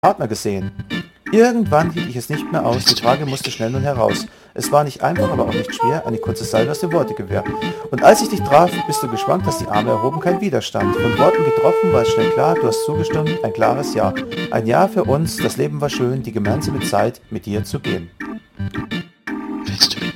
Partner gesehen. Irgendwann hielt ich es nicht mehr aus, die Frage musste schnell nun heraus. Es war nicht einfach, aber auch nicht schwer, eine kurze Salve aus dem Wortegewehr. Und als ich dich traf, bist du geschwankt, hast die Arme erhoben, kein Widerstand. Von Worten getroffen war es schnell klar, du hast zugestimmt, ein klares Ja. Ein Ja für uns, das Leben war schön, die gemeinsame Zeit mit dir zu gehen. Willst du mit